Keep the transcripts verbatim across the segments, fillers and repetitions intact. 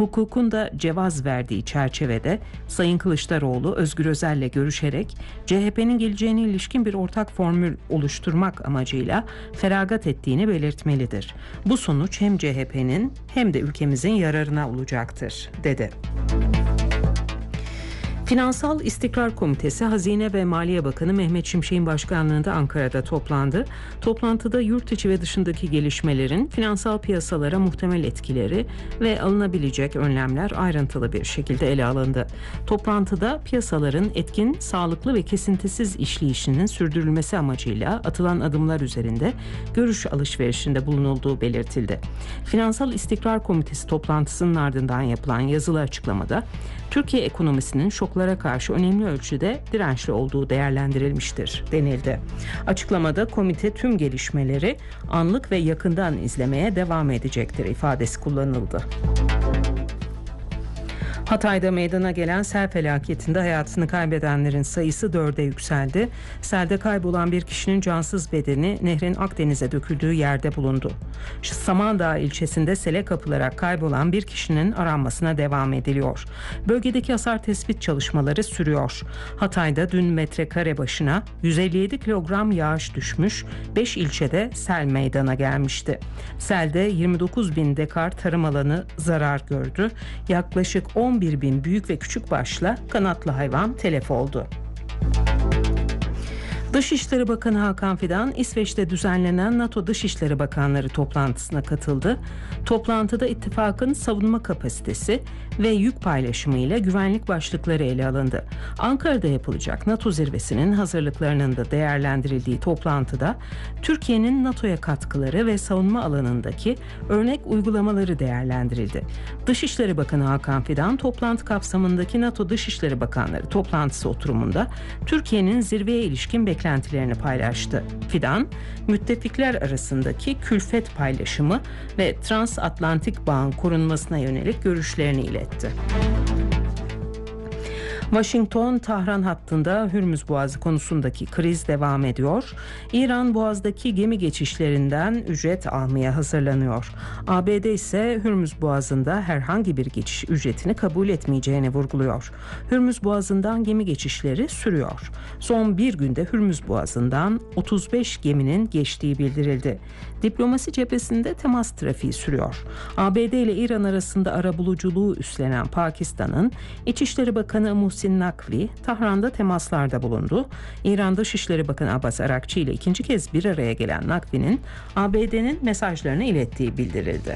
hukukun da cevaz verdiği çerçevede Sayın Kılıçdaroğlu Özgür Özel'le görüşerek C H P'nin geleceğine ilişkin bir ortak formül oluşturmak amacıyla feragat ettiğini belirtmelidir. Bu sonuç hem C H P'nin hem de ülkemizin yararına olacaktır, dedi. Finansal İstikrar Komitesi, Hazine ve Maliye Bakanı Mehmet Şimşek'in başkanlığında Ankara'da toplandı. Toplantıda yurt içi ve dışındaki gelişmelerin finansal piyasalara muhtemel etkileri ve alınabilecek önlemler ayrıntılı bir şekilde ele alındı. Toplantıda piyasaların etkin, sağlıklı ve kesintisiz işleyişinin sürdürülmesi amacıyla atılan adımlar üzerinde görüş alışverişinde bulunulduğu belirtildi. Finansal İstikrar Komitesi toplantısının ardından yapılan yazılı açıklamada Türkiye ekonomisinin şoklara karşı önemli ölçüde dirençli olduğu değerlendirilmiştir denildi. Açıklamada komite tüm gelişmeleri anlık ve yakından izlemeye devam edecektir ifadesi kullanıldı. Hatay'da meydana gelen sel felaketinde hayatını kaybedenlerin sayısı dörde yükseldi. Selde kaybolan bir kişinin cansız bedeni nehrin Akdeniz'e döküldüğü yerde bulundu. Samandağ ilçesinde sele kapılarak kaybolan bir kişinin aranmasına devam ediliyor. Bölgedeki hasar tespit çalışmaları sürüyor. Hatay'da dün metrekare başına yüz elli yedi kilogram yağış düşmüş, beş ilçede sel meydana gelmişti. Selde yirmi dokuz bin dekar tarım alanı zarar gördü. Yaklaşık on bir bin büyük ve küçük başla kanatlı hayvan telef oldu. Dışişleri Bakanı Hakan Fidan, İsveç'te düzenlenen NATO Dışişleri Bakanları toplantısına katıldı. Toplantıda ittifakın savunma kapasitesi ve yük paylaşımı ile güvenlik başlıkları ele alındı. Ankara'da yapılacak NATO zirvesinin hazırlıklarının da değerlendirildiği toplantıda Türkiye'nin NATO'ya katkıları ve savunma alanındaki örnek uygulamaları değerlendirildi. Dışişleri Bakanı Hakan Fidan, toplantı kapsamındaki NATO Dışişleri Bakanları toplantısı oturumunda Türkiye'nin zirveye ilişkin beklentilerini paylaştı. Fidan, müttefikler arasındaki külfet paylaşımı ve transatlantik bağın korunmasına yönelik görüşlerini iletti. Washington-Tahran hattında Hürmüz Boğazı konusundaki kriz devam ediyor. İran Boğaz'daki gemi geçişlerinden ücret almaya hazırlanıyor. A B D ise Hürmüz Boğazı'nda herhangi bir geçiş ücretini kabul etmeyeceğini vurguluyor. Hürmüz Boğazı'ndan gemi geçişleri sürüyor. Son bir günde Hürmüz Boğazı'ndan otuz beş geminin geçtiği bildirildi. Diplomasi cephesinde temas trafiği sürüyor. A B D ile İran arasında arabuluculuğu üstlenen Pakistan'ın İçişleri Bakanı Muhsin Nakvi, Tahran'da temaslarda bulundu. İran Dışişleri Bakanı Abbas Arakçı ile ikinci kez bir araya gelen Nakvi'nin A B D'nin mesajlarını ilettiği bildirildi.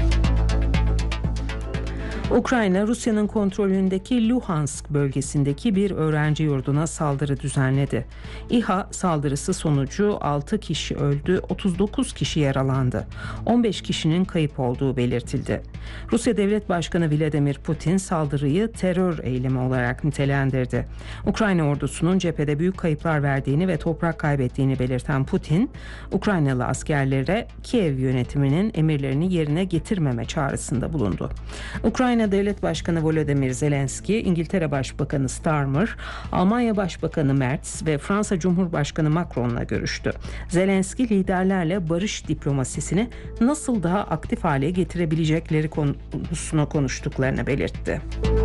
Ukrayna, Rusya'nın kontrolündeki Luhansk bölgesindeki bir öğrenci yurduna saldırı düzenledi. İHA saldırısı sonucu altı kişi öldü, otuz dokuz kişi yaralandı. on beş kişinin kayıp olduğu belirtildi. Rusya Devlet Başkanı Vladimir Putin saldırıyı terör eylemi olarak nitelendirdi. Ukrayna ordusunun cephede büyük kayıplar verdiğini ve toprak kaybettiğini belirten Putin, Ukraynalı askerlere Kiev yönetiminin emirlerini yerine getirmeme çağrısında bulundu. Ukrayna Devlet Başkanı Volodymyr Zelenski, İngiltere Başbakanı Starmer, Almanya Başbakanı Merz ve Fransa Cumhurbaşkanı Macron'la görüştü. Zelenski, liderlerle barış diplomasisini nasıl daha aktif hale getirebilecekleri konusuna konuştuklarını belirtti.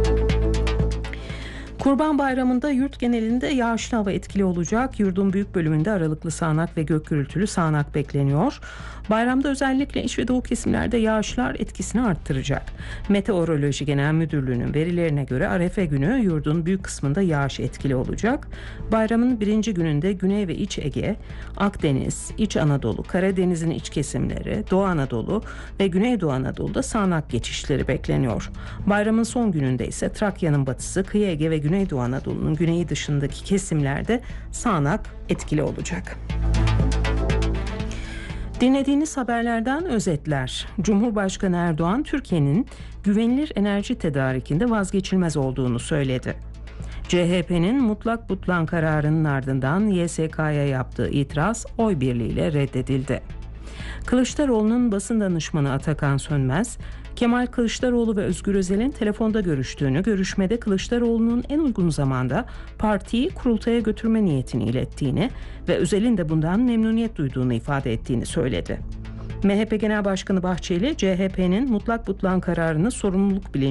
Kurban Bayramı'nda yurt genelinde yağışlı hava etkili olacak. Yurdun büyük bölümünde aralıklı sağanak ve gök gürültülü sağanak bekleniyor. Bayramda özellikle iç ve doğu kesimlerde yağışlar etkisini arttıracak. Meteoroloji Genel Müdürlüğü'nün verilerine göre Arefe günü yurdun büyük kısmında yağış etkili olacak. Bayramın birinci gününde Güney ve İç Ege, Akdeniz, İç Anadolu, Karadeniz'in iç kesimleri, Doğu Anadolu ve Güneydoğu Anadolu'da sağanak geçişleri bekleniyor. Bayramın son gününde ise Trakya'nın batısı, Kıyı Ege ve Güneydoğu Anadolu'nun güneyi dışındaki kesimlerde sağanak etkili olacak. Dinlediğiniz haberlerden özetler. Cumhurbaşkanı Erdoğan, Türkiye'nin güvenilir enerji tedarikinde vazgeçilmez olduğunu söyledi. C H P'nin mutlak butlan kararının ardından Y S K'ya yaptığı itiraz oy birliğiyle reddedildi. Kılıçdaroğlu'nun basın danışmanı Atakan Sönmez, Kemal Kılıçdaroğlu ve Özgür Özel'in telefonda görüştüğünü, görüşmede Kılıçdaroğlu'nun en uygun zamanda partiyi kurultaya götürme niyetini ilettiğini ve Özel'in de bundan memnuniyet duyduğunu ifade ettiğini söyledi. M H P Genel Başkanı Bahçeli, C H P'nin mutlak butlan kararını sorumluluk bilinci